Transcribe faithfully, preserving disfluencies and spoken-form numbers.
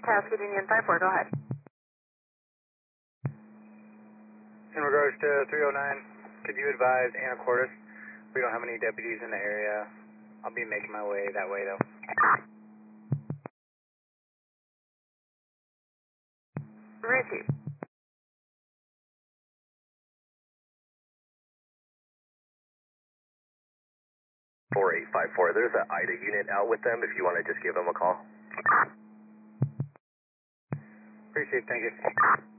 Task Union five four, go ahead. In regards to three oh nine, could you advise Anacortes? We don't have any deputies in the area. I'll be making my way that way, though. Receive. four eight five four, there's an I D A unit out with them if you want to just give them a call. Appreciate it, thank you.